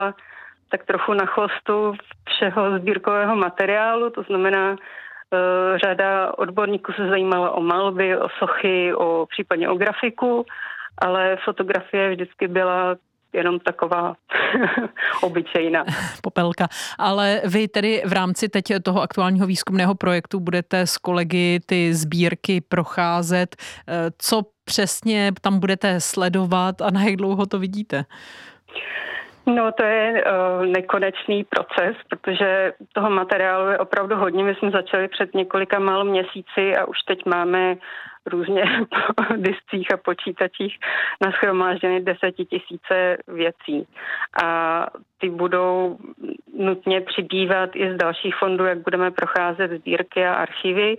tak trochu na chvostu všeho sbírkového materiálu, to znamená, řada odborníků se zajímala o malby, o sochy, případně o grafiku, ale fotografie vždycky byla jenom taková obyčejná. Popelka. Ale vy tedy v rámci teď toho aktuálního výzkumného projektu budete s kolegy ty sbírky procházet. Co přesně tam budete sledovat a na jak dlouho to vidíte? No, to je nekonečný proces, protože toho materiálu je opravdu hodně. My jsme začali před několika málo měsíci a už teď máme různě po discích a počítačích nashromážděny 10 000 věcí. A ty budou nutně přibývat i z dalších fondů, jak budeme procházet sbírky a archivy.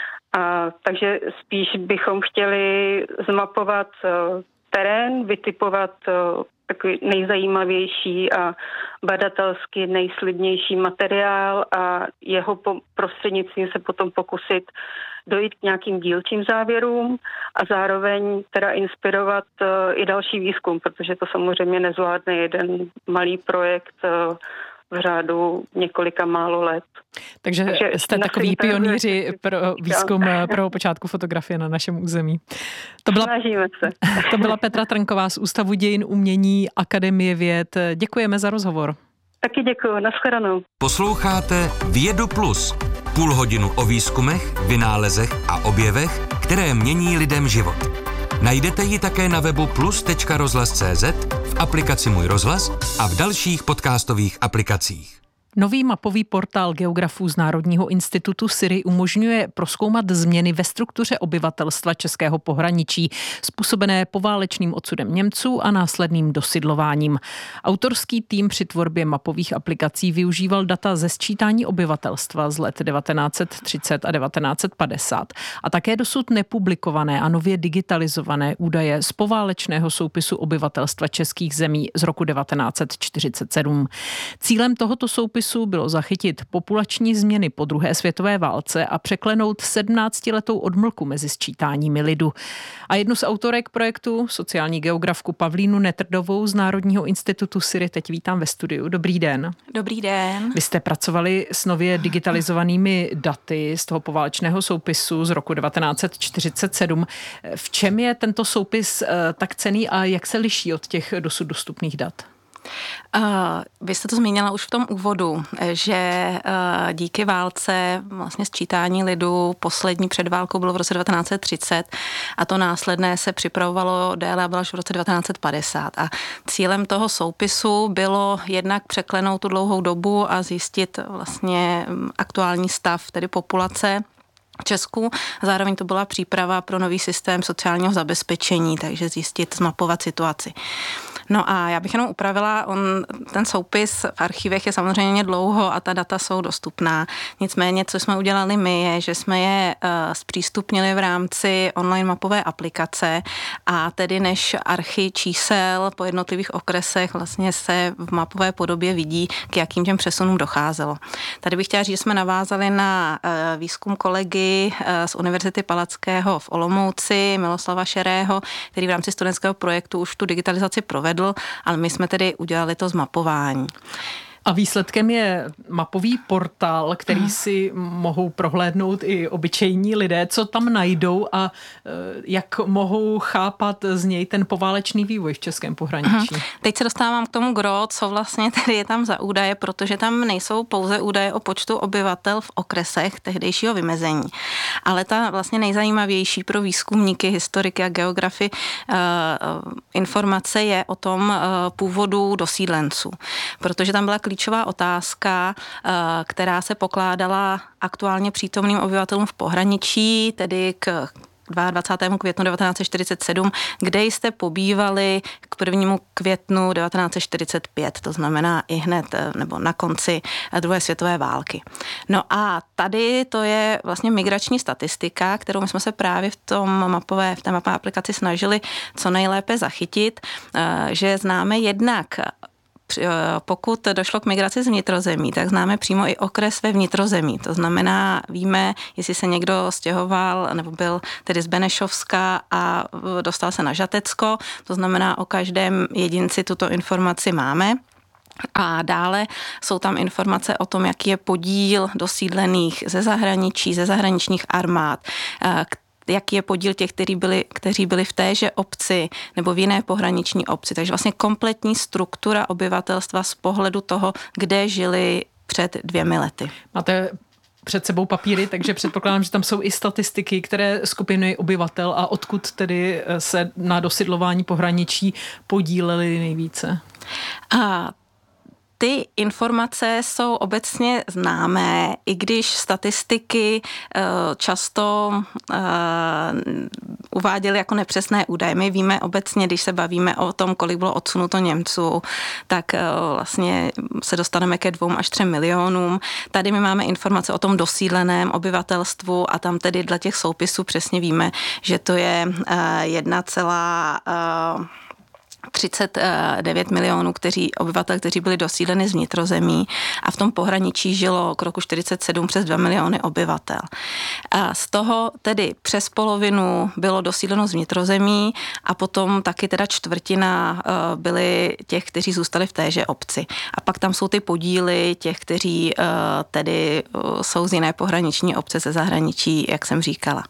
Takže spíš bychom chtěli zmapovat terén, vytipovat takový nejzajímavější a badatelsky nejslibnější materiál a jeho prostřednictvím se potom pokusit dojít k nějakým dílčím závěrům a zároveň teda inspirovat i další výzkum, protože to samozřejmě nezvládne jeden malý projekt v řádu několika málo let. Takže jste takový pionýři pro výzkum pro počátku fotografie na našem území. Snažíme se. To byla Petra Trnková z Ústavu dějin umění Akademie věd. Děkujeme za rozhovor. Taky děkuju, nashledanou. Posloucháte Vědu Plus. Půl hodinu o výzkumech, vynálezech a objevech, které mění lidem život. Najdete ji také na webu plus.rozhlas.cz, v aplikaci Můj rozhlas a v dalších podcastových aplikacích. Nový mapový portál geografů z Národního institutu SIRI umožňuje prozkoumat změny ve struktuře obyvatelstva českého pohraničí, způsobené poválečným odsudem Němců a následným dosidlováním. Autorský tým při tvorbě mapových aplikací využíval data ze sčítání obyvatelstva z let 1930 a 1950 a také dosud nepublikované a nově digitalizované údaje z poválečného soupisu obyvatelstva českých zemí z roku 1947. Cílem tohoto soupisu bylo zachytit populační změny po druhé světové válce a překlenout 17letou odmlku mezi sčítáními lidu. A jednu z autorek projektu, sociální geografku Pavlínu Netrdovou z Národního institutu SIRI, teď vítám ve studiu. Dobrý den. Dobrý den. Vy jste pracovali s nově digitalizovanými daty z toho poválečného soupisu z roku 1947. V čem je tento soupis tak cenný a jak se liší od těch dosud dostupných dat? Vy jste to zmínila už v tom úvodu, že díky válce vlastně sčítání lidu poslední před válkou bylo v roce 1930 a to následné se připravovalo déle a bylo až v roce 1950. A cílem toho soupisu bylo jednak překlenout tu dlouhou dobu a zjistit vlastně aktuální stav, tedy populace Česku. Zároveň to byla příprava pro nový systém sociálního zabezpečení, takže zjistit, zmapovat situaci. No a já bych jenom upravila, ten soupis v archivech je samozřejmě dlouho a ta data jsou dostupná. Nicméně, co jsme udělali my, je, že jsme je zpřístupnili v rámci online mapové aplikace a tedy než archy čísel po jednotlivých okresech vlastně se v mapové podobě vidí, k jakým těm přesunům docházelo. Tady bych chtěla říct, že jsme navázali na výzkum kolegy z Univerzity Palackého v Olomouci, Miloslava Šerého, který v rámci studentského projektu už tu digitalizaci provedl, ale my jsme tedy udělali to zmapování. A výsledkem je mapový portál, který si mohou prohlédnout i obyčejní lidé. Co tam najdou a jak mohou chápat z něj ten poválečný vývoj v českém pohraničí? Teď se dostávám k tomu gro, co vlastně tedy je tam za údaje, protože tam nejsou pouze údaje o počtu obyvatel v okresech tehdejšího vymezení. Ale ta vlastně nejzajímavější pro výzkumníky, historiky a geografy informace je o tom původu dosídlenců. Protože tam byla klíčová otázka, která se pokládala aktuálně přítomným obyvatelům v pohraničí, tedy k 22. květnu 1947, kde jste pobývali k 1. květnu 1945, to znamená i hned nebo na konci druhé světové války. No a tady to je vlastně migrační statistika, kterou my jsme se právě v té mapové aplikaci snažili co nejlépe zachytit, že známe jednak pokud došlo k migraci z vnitrozemí, tak známe přímo i okres ve vnitrozemí. To znamená, víme, jestli se někdo stěhoval nebo byl tedy z Benešovska a dostal se na Žatecko. To znamená, o každém jedinci tuto informaci máme. A dále jsou tam informace o tom, jaký je podíl dosídlených ze zahraničí, ze zahraničních armád, jaký je podíl těch, kteří byli v téže obci nebo v jiné pohraniční obci. Takže vlastně kompletní struktura obyvatelstva z pohledu toho, kde žili před 2 lety. Máte před sebou papíry, takže předpokládám, že tam jsou i statistiky, které skupiny obyvatel a odkud tedy se na dosidlování pohraničí podíleli nejvíce. A ty informace jsou obecně známé, i když statistiky často uváděly jako nepřesné údaje. My víme obecně, když se bavíme o tom, kolik bylo odsunuto Němců, tak vlastně se dostaneme ke 2 až 3 milionům. Tady my máme informace o tom dosídleném obyvatelstvu a tam tedy dle těch soupisů přesně víme, že to je 1,39 milionů obyvatel, kteří byli dosídleni z vnitrozemí a v tom pohraničí žilo k roku 47 přes 2 miliony obyvatel. A z toho tedy přes polovinu bylo dosídleno z vnitrozemí a potom taky teda 1/4 byli těch, kteří zůstali v téže obci. A pak tam jsou ty podíly těch, kteří tedy jsou z jiné pohraniční obce ze zahraničí, jak jsem říkala.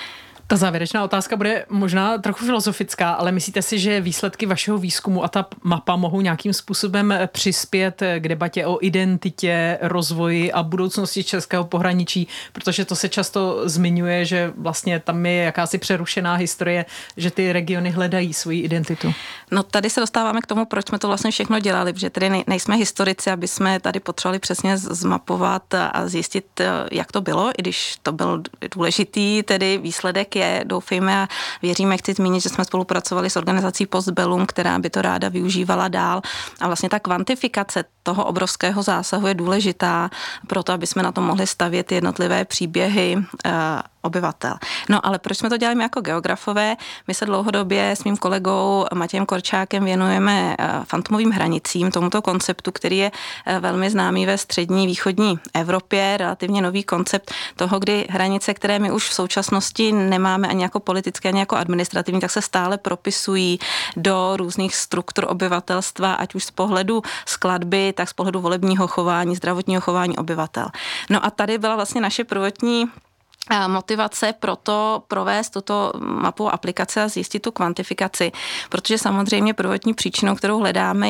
Ta závěrečná otázka bude možná trochu filozofická, ale myslíte si, že výsledky vašeho výzkumu a ta mapa mohou nějakým způsobem přispět k debatě o identitě, rozvoji a budoucnosti českého pohraničí, protože to se často zmiňuje, že vlastně tam je jakási přerušená historie, že ty regiony hledají svoji identitu? No tady se dostáváme k tomu, proč jsme to vlastně všechno dělali, protože tady nejsme historici, aby jsme tady potřebovali přesně zmapovat a zjistit, jak to bylo, i když to byl důležitý tedy výsledek je, doufejme a věříme, chci zmínit, že jsme spolupracovali s organizací Postbellum, která by to ráda využívala dál a vlastně ta kvantifikace toho obrovského zásahu je důležitá proto, aby jsme na to mohli stavět jednotlivé příběhy obyvatel. No ale proč jsme to dělali jako geografové? My se dlouhodobě s mým kolegou Matějem Korčákem věnujeme fantomovým hranicím, tomuto konceptu, který je velmi známý ve střední východní Evropě, relativně nový koncept toho, kdy hranice, které my už v současnosti nemáme ani jako politické, ani jako administrativní, tak se stále propisují do různých struktur obyvatelstva, ať už z pohledu skladby, tak z pohledu volebního chování, zdravotního chování obyvatel. No a tady byla vlastně naše prvotní motivace pro to provést tuto mapu aplikace a zjistit tu kvantifikaci, protože samozřejmě prvotní příčinou, kterou hledáme,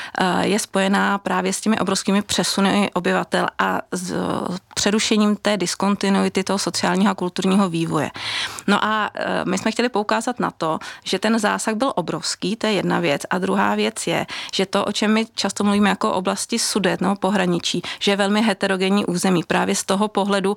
je spojená právě s těmi obrovskými přesuny obyvatel a s přerušením té diskontinuity toho sociálního a kulturního vývoje. No a my jsme chtěli poukázat na to, že ten zásah byl obrovský, to je jedna věc, a druhá věc je, že to, o čem my často mluvíme jako oblasti Sudet, no, pohraničí, že je velmi heterogenní území právě z toho pohledu,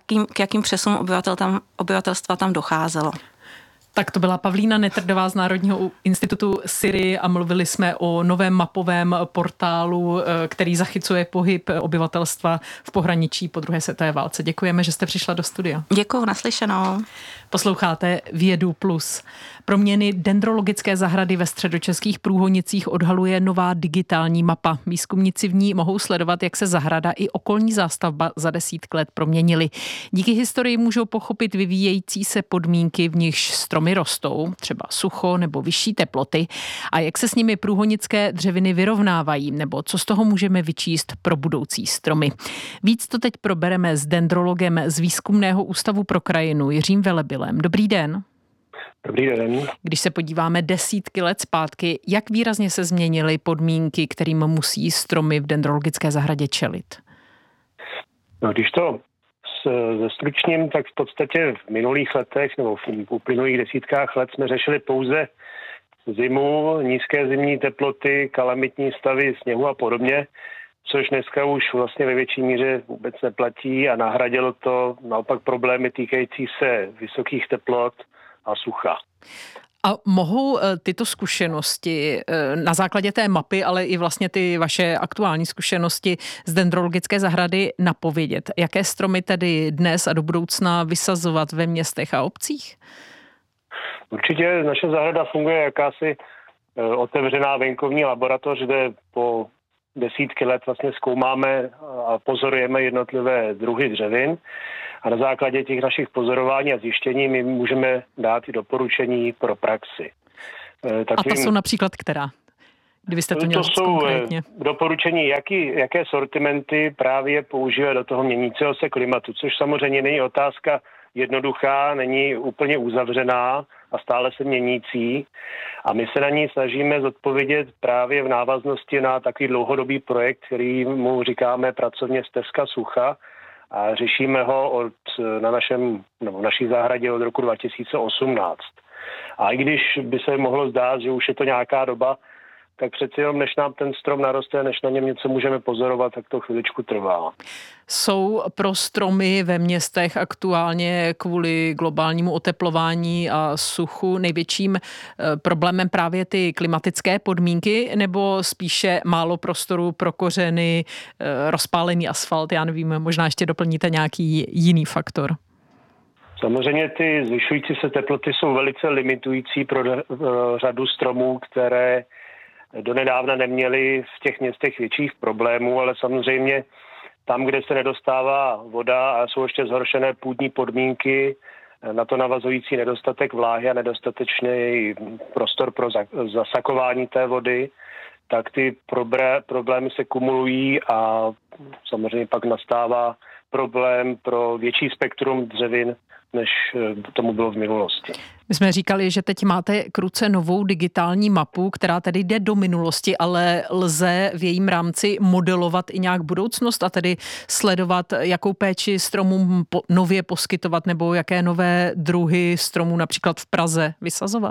k jakým přesunům obyvatelstva tam docházelo. Tak to byla Pavlína Nettrdová z Národního institutu SYRI a mluvili jsme o novém mapovém portálu, který zachycuje pohyb obyvatelstva v pohraničí po druhé světové válce. Děkujeme, že jste přišla do studia. Děkuju, naslyšenou. Posloucháte Vědu Plus. Proměny dendrologické zahrady ve středočeských Průhonicích odhaluje nová digitální mapa. Výzkumníci v ní mohou sledovat, jak se zahrada i okolní zástavba za desítky let proměnily. Díky historii můžou pochopit vyvíjející se podmínky, v nichž stromy rostou, třeba sucho nebo vyšší teploty, a jak se s nimi průhonické dřeviny vyrovnávají, nebo co z toho můžeme vyčíst pro budoucí stromy. Víc to teď probereme s dendrologem z Výzkumného ústavu pro krajinu Jiřím Velebylem. Dobrý den. Dobrý den. Když se podíváme desítky let zpátky, jak výrazně se změnily podmínky, kterým musí stromy v dendrologické zahradě čelit? No, když to zestručním, tak v podstatě v minulých letech nebo v uplynulých desítkách let jsme řešili pouze zimu, nízké zimní teploty, kalamitní stavy sněhu a podobně, což dneska už vlastně ve větší míře vůbec neplatí a nahradilo to naopak problémy týkající se vysokých teplot a sucha. A mohou tyto zkušenosti na základě té mapy, ale i vlastně ty vaše aktuální zkušenosti z dendrologické zahrady napovědět, jaké stromy tedy dnes a do budoucna vysazovat ve městech a obcích? Určitě naše zahrada funguje jakási otevřená venkovní laboratoř, kde po desítky let vlastně zkoumáme a pozorujeme jednotlivé druhy dřevin. A na základě těch našich pozorování a zjištění my můžeme dát i doporučení pro praxi. A to jsou například která? Kdybyste to měl říct konkrétně. Doporučení, jaké sortimenty právě používat do toho měnícího se klimatu, což samozřejmě není otázka jednoduchá, není úplně uzavřená a stále se měnící. A my se na ní snažíme zodpovědět právě v návaznosti na takový dlouhodobý projekt, který mu říkáme pracovně Stezka sucha, a řešíme ho v naší zahradě od roku 2018. A i když by se mohlo zdát, že už je to nějaká doba, tak přeci jenom, než nám ten strom naroste, než na něm něco můžeme pozorovat, tak to chviličku trvá. Jsou pro stromy ve městech aktuálně kvůli globálnímu oteplování a suchu největším problémem právě ty klimatické podmínky, nebo spíše málo prostoru pro kořeny, rozpálený asfalt, já nevím, možná ještě doplníte nějaký jiný faktor? Samozřejmě ty zvyšující se teploty jsou velice limitující pro řadu stromů, které donedávna neměly v těch městech větších problémů, ale samozřejmě tam, kde se nedostává voda a jsou ještě zhoršené půdní podmínky, na to navazující nedostatek vláhy a nedostatečný prostor pro zasakování té vody, tak ty problémy se kumulují a samozřejmě pak nastává problém pro větší spektrum dřevin, než tomu bylo v minulosti. My jsme říkali, že teď máte k ruce novou digitální mapu, která tedy jde do minulosti, ale lze v jejím rámci modelovat i nějak budoucnost a tedy sledovat, jakou péči stromům nově poskytovat nebo jaké nové druhy stromů například v Praze vysazovat?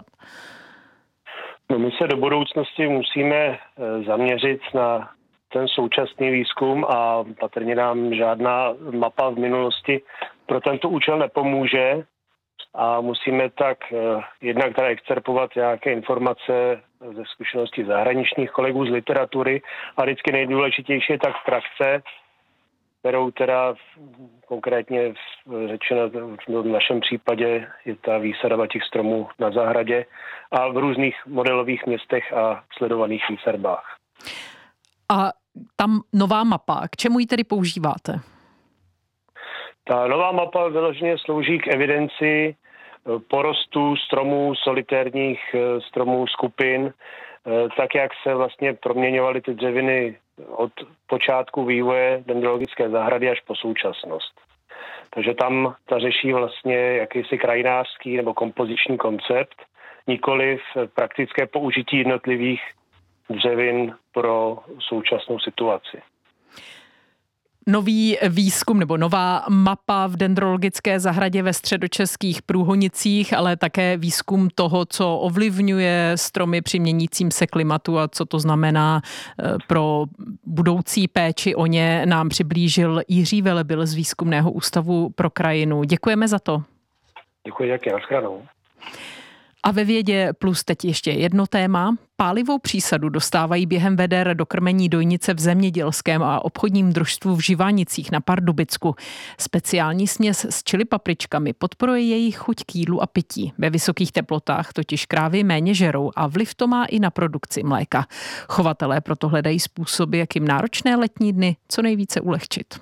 No, my se do budoucnosti musíme zaměřit na ten současný výzkum a patrně nám žádná mapa v minulosti pro tento účel nepomůže a musíme tak jednak teda excerpovat nějaké informace ze zkušeností zahraničních kolegů z literatury a vždycky nejdůležitější je tak praxe, kterou teda konkrétně řečeno v našem případě je ta výsadba těch stromů na zahradě a v různých modelových městech a sledovaných výsadbách. A tam nová mapa, k čemu ji tedy používáte? Ta nová mapa vyloženě slouží k evidenci porostů stromů, solitérních stromů skupin, tak jak se vlastně proměňovaly ty dřeviny od počátku vývoje dendrologické zahrady až po současnost. Takže tam ta řeší vlastně jakýsi krajinářský nebo kompoziční koncept, nikoliv praktické použití jednotlivých dřevin pro současnou situaci. Nový výzkum nebo nová mapa v dendrologické zahradě ve středočeských Průhonicích, ale také výzkum toho, co ovlivňuje stromy při měnícím se klimatu a co to znamená pro budoucí péči o ně, nám přiblížil Jiří Velebil z Výzkumného ústavu pro krajinu. Děkujeme za to. Děkuji, jak nashledanou. A ve Vědě plus teď ještě jedno téma. Pálivou přísadu dostávají během veder do krmení dojnice v zemědělském a obchodním družstvu v Živanicích na Pardubicku. Speciální směs s chili papričkami podporuje jejich chuť k jídlu a pití. Ve vysokých teplotách totiž krávy méně žerou a vliv to má i na produkci mléka. Chovatelé proto hledají způsoby, jak jim náročné letní dny co nejvíce ulehčit.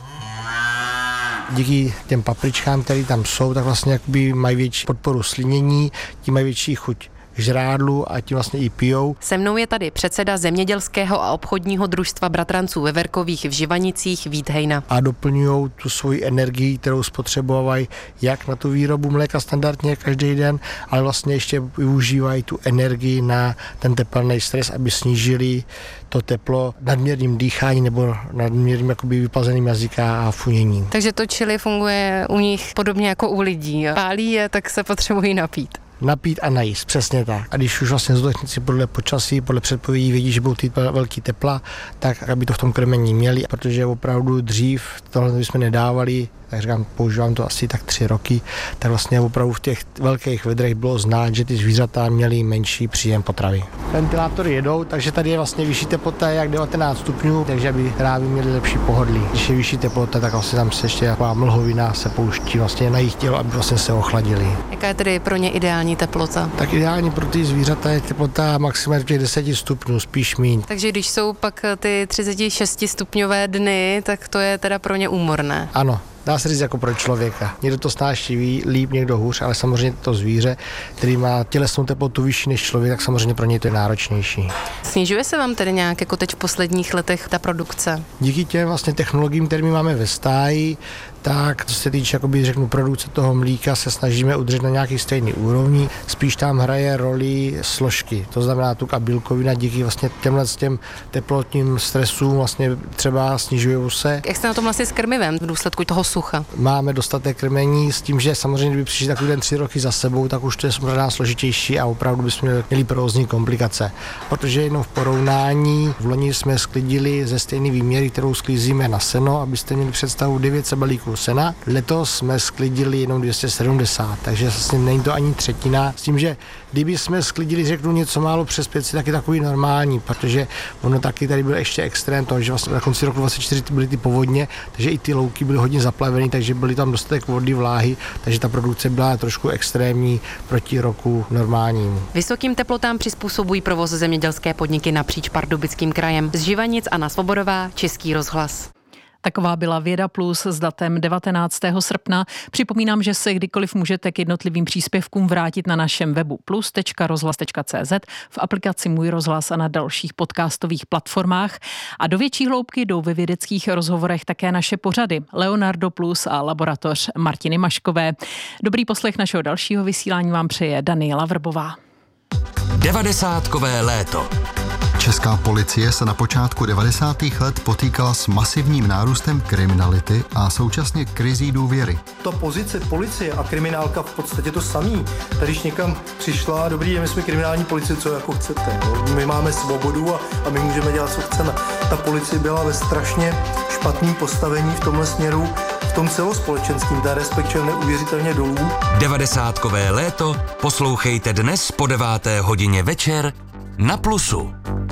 Díky těm papričkám, které tam jsou, tak vlastně jakoby mají větší podporu slinění, tím mají větší chuť k žrádlu a tím vlastně i pijou. Se mnou je tady předseda zemědělského a obchodního družstva bratranců Veverkových v Živanicích Vít Hejna. A doplňují tu svoji energii, kterou spotřebovají jak na tu výrobu mléka standardně každý den, ale vlastně ještě využívají tu energii na ten tepelný stres, aby snížili to teplo nadměrným dýcháním nebo nadměrným jakoby vyplazeným jazyka a funěním. Takže to chili funguje u nich podobně jako u lidí. Pálí je, tak se potřebují napít. Napít a najíst, přesně tak. A když už vlastně zootechnici podle počasí, podle předpovědí vědí, že budou ty velký tepla, tak aby to v tom krmení měli, protože opravdu dřív tohle jsme nedávali, tak říkám, používám to asi tak 3 roky, tak vlastně opravdu v těch velkých vedrech bylo znát, že ty zvířata měly menší příjem potravy. Ventilátory jedou, takže tady je vlastně vyšší teplota jak 19 stupňů, takže aby krávy měly lepší pohodlí. Když je vyšší teplota, tak vlastně tam se ještě taková mlhovina se pouští vlastně na jejich tělo, aby vlastně se ochladili. Jaká je tedy pro ně ideální teplota? Tak ideální pro ty zvířata je teplota maximálně těch 10 stupňů, spíš míň. Takže když jsou pak ty 36 stupňové dny, tak to je teda pro ně úmorné. Ano. dá se říct jako pro člověka. Někdo to snáší líp, někdo hůř, ale samozřejmě to zvíře, který má tělesnou teplotu vyšší než člověk, tak samozřejmě pro něj to je náročnější. Snižuje se vám tedy nějak jako teď v posledních letech ta produkce? Díky těm vlastně technologiím, které my máme ve stáji, tak co se týče, řeknu, produkce toho mlíka, se snažíme udržet na nějaký stejný úrovni. Spíš tam hraje roli složky, to znamená tuk a bílkovina díky vlastně těm teplotním stresům vlastně třeba snižují se. Jak jste na tom vlastně s krmivem v důsledku toho sucha? Máme dostatek krmení s tím, že samozřejmě, kdyby přišli takový den 3 roky za sebou, tak už to je možná složitější a opravdu bychom měli provozní komplikace. Protože jenom v porovnání, v loni jsme sklidili ze stejné výměry, kterou sklízíme na seno, abyste měli představu 900 balíků sena. Letos jsme sklidili jenom 270, takže vlastně není to ani třetina. S tím, že kdyby jsme sklidili, řeknu, něco málo přes 500, tak je takový normální, protože ono taky tady byl ještě extrém toho, že vlastně na konci roku 2024 byly ty povodně, takže i ty louky byly hodně zaplaveny, takže byly tam dostatek vody, vláhy, takže ta produkce byla trošku extrémní proti roku normálnímu. Vysokým teplotám přizpůsobují provoz zemědělské podniky napříč Pardubickým krajem. Z Živanic Anna Svobodová, Český rozhlas. Taková byla Věda Plus s datem 19. srpna. Připomínám, že se kdykoliv můžete k jednotlivým příspěvkům vrátit na našem webu plus.rozhlas.cz, v aplikaci Můj rozhlas a na dalších podcastových platformách. A do větší hloubky jdou ve vědeckých rozhovorech také naše pořady Leonardo Plus a Laboratoř Martiny Maškové. Dobrý poslech našeho dalšího vysílání vám přeje Daniela Vrbová. 90kové léto. Česká policie se na počátku 90. let potýkala s masivním nárůstem kriminality a současně krizí důvěry. Ta pozice policie a kriminálka v podstatě to samý. Tady když někam přišla, dobrý den, my jsme kriminální policie, co jako chcete. My máme svobodu a my můžeme dělat, co chceme. Ta policie byla ve strašně špatném postavení v tomhle směru, v tom celospolečenským, ta respekt šel neuvěřitelně dolů. 90kové léto poslouchejte dnes po 9. hodině večer na Plusu.